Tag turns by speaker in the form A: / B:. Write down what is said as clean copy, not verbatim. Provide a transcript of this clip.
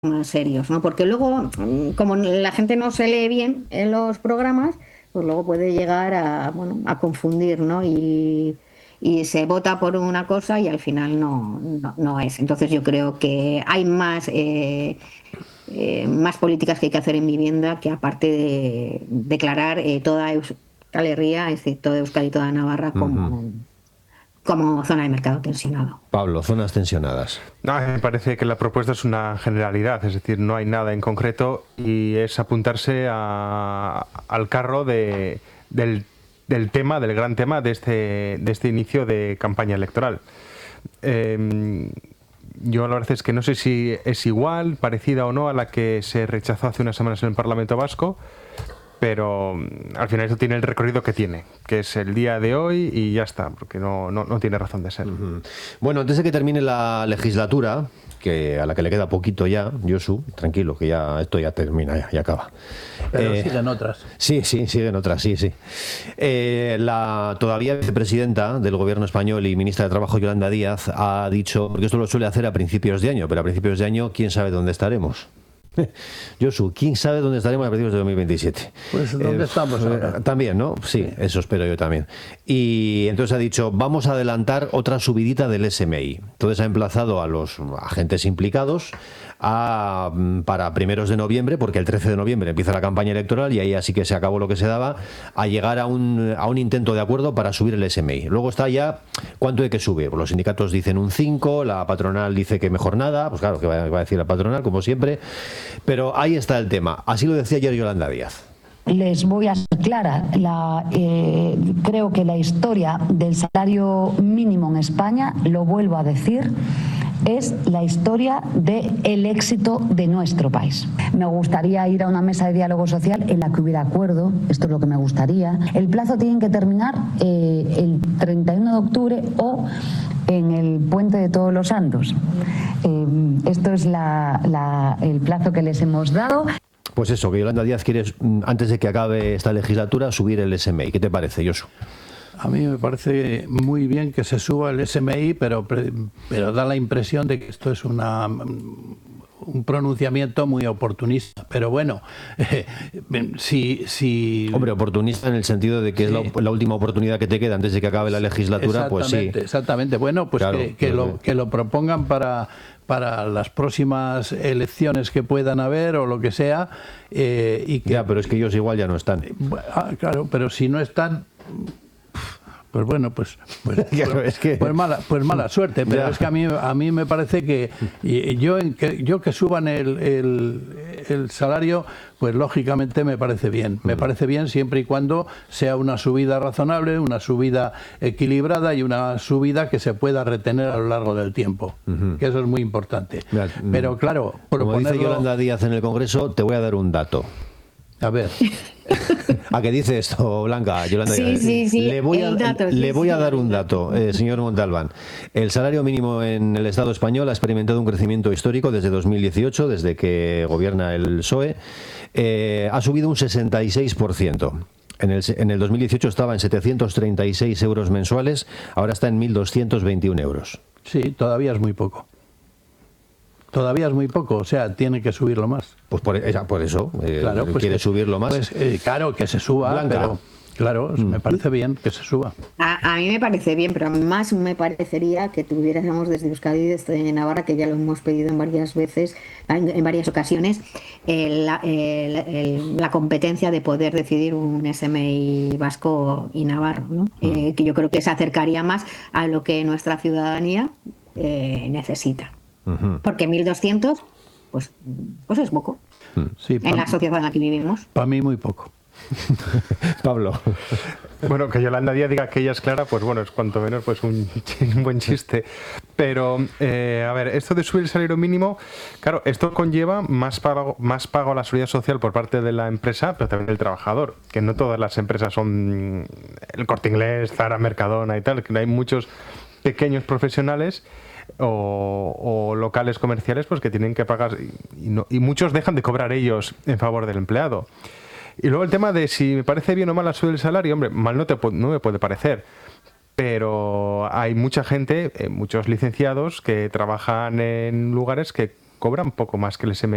A: más serios, ¿no? Porque luego, como la gente no se lee bien en los programas, pues luego puede llegar a, bueno, a confundir, ¿no? Y se vota por una cosa y al final no es. Entonces yo creo que hay más políticas que hay que hacer en vivienda que aparte de declarar toda Euskal Herria, es decir, toda Euskadi y toda Navarra como zona de mercado tensionado.
B: Pablo, zonas tensionadas.
C: No, me parece que la propuesta es una generalidad, es decir, no hay nada en concreto y es apuntarse al carro del tema, del gran tema de este inicio de campaña electoral. Yo la verdad es que no sé si es igual, parecida o no a la que se rechazó hace unas semanas en el Parlamento Vasco, pero al final eso tiene el recorrido que tiene, que es el día de hoy y ya está, porque no tiene razón de ser.
B: Bueno, antes de que termine la legislatura, a la que le queda poquito ya, Josu, tranquilo, que ya esto ya termina, ya acaba.
D: Pero siguen otras.
B: Sí, siguen otras, sí. La todavía vicepresidenta del gobierno español y ministra de Trabajo, Yolanda Díaz, ha dicho, porque esto lo suele hacer a principios de año, pero a principios de año, ¿quién sabe dónde estaremos? Josu, ¿quién sabe dónde estaremos a principios de 2027?
D: Pues ¿dónde estamos ahora?
B: También, ¿no? Sí, eso espero yo también. Y entonces ha dicho, vamos a adelantar otra subidita del SMI. Entonces ha emplazado a los agentes implicados para primeros de noviembre, porque el 13 de noviembre empieza la campaña electoral y ahí así que se acabó lo que se daba, a llegar a un intento de acuerdo para subir el SMI. Luego está ya cuánto hay que subir. Los sindicatos dicen un 5, la patronal dice que mejor nada, pues claro, que va a decir la patronal, como siempre. Pero ahí está el tema. Así lo decía ayer Yolanda Díaz.
E: Les voy a ser clara. Creo que la historia del salario mínimo en España, lo vuelvo a decir, es la historia del éxito de nuestro país. Me gustaría ir a una mesa de diálogo social en la que hubiera acuerdo, esto es lo que me gustaría. El plazo tiene que terminar el 31 de octubre o en el Puente de Todos los Santos. Esto es el plazo que les hemos dado.
B: Pues eso, que Yolanda Díaz quiere, antes de que acabe esta legislatura, subir el SMI. ¿Qué te parece, Josu?
D: A mí me parece muy bien que se suba el SMI, pero da la impresión de que esto es un pronunciamiento muy oportunista. Pero bueno, si...
B: Hombre, oportunista en el sentido de que sí, es la última oportunidad que te queda antes de que acabe la legislatura, pues sí.
D: Exactamente. Bueno, pues claro, que lo propongan para las próximas elecciones que puedan haber o lo que sea.
B: Ya, pero es que ellos igual ya no están.
D: Claro, pero si no están... Pues bueno, pues mala suerte, pero es que a mí me parece que yo que suban el salario, pues lógicamente me parece bien. Me parece bien siempre y cuando sea una subida razonable, una subida equilibrada y una subida que se pueda retener a lo largo del tiempo, que eso es muy importante. Pero claro,
B: como dice Yolanda Díaz en el Congreso, te voy a dar un dato.
D: A ver.
B: ¿A qué dice esto, Blanca? Yolanda,
A: sí.
B: Le voy a dar un dato, señor Montalbán. El salario mínimo en el Estado español ha experimentado un crecimiento histórico desde 2018, desde que gobierna el PSOE. Ha subido un 66%. En el 2018 estaba en 736 euros mensuales, ahora está en 1.221 euros.
D: Sí, todavía es muy poco. Todavía es muy poco, o sea, tiene que subirlo más.
B: Pues por eso,
D: claro, pues
B: quiere subirlo más.
D: Pues, claro, que se suba,
B: Blanca.
D: Pero claro, me parece bien que se suba.
A: A mí me parece bien, pero más me parecería que tuviéramos desde Euskadi y desde Navarra, que ya lo hemos pedido en varias veces, en varias ocasiones, la competencia de poder decidir un SMI vasco y navarro, ¿no? Que yo creo que se acercaría más a lo que nuestra ciudadanía necesita. Porque 1.200 pues es poco,
D: sí,
A: en la sociedad en la que vivimos.
D: Para mí muy poco.
B: Pablo.
C: Bueno, que Yolanda Díaz diga que ella es clara, pues bueno, es cuanto menos pues un buen chiste. Pero, a ver, esto de subir el salario mínimo, claro, esto conlleva más pago a la seguridad social por parte de la empresa, pero también del trabajador, que no todas las empresas son el Corte Inglés, Zara, Mercadona y tal, que hay muchos pequeños profesionales o locales comerciales pues que tienen que pagar y muchos dejan de cobrar ellos en favor del empleado. Y luego el tema de si me parece bien o mal la subida del salario, hombre, mal no me puede parecer, pero hay mucha gente, muchos licenciados que trabajan en lugares que cobran poco más que el SMI